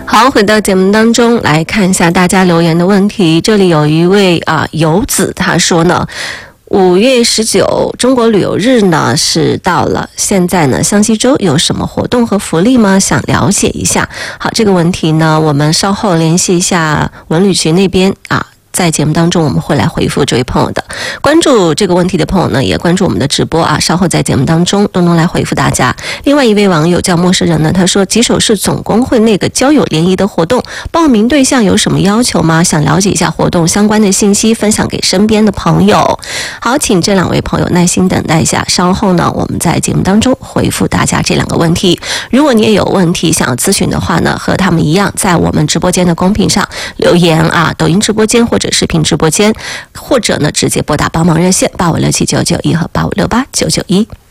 好，回到节目当中来看一下大家留言的问题。这里有一位游子，他说呢，5月19中国旅游日呢是到了，现在呢湘西州有什么活动和福利吗？想了解一下。好，这个问题呢我们稍后联系一下文旅局那边在节目当中我们会来回复这位朋友的。关注这个问题的朋友呢也关注我们的直播稍后在节目当中东东来回复大家。另外一位网友叫陌生人呢，他说吉首市总工会那个交友联谊的活动报名对象有什么要求吗？想了解一下活动相关的信息，分享给身边的朋友。好，请这2位朋友耐心等待一下，稍后呢我们在节目当中回复大家这2个问题。如果你也有问题想要咨询的话呢，和他们一样在我们直播间的公屏上留言抖音直播间或者视频直播间，或者呢直接拨打帮忙热线85679991和85689991。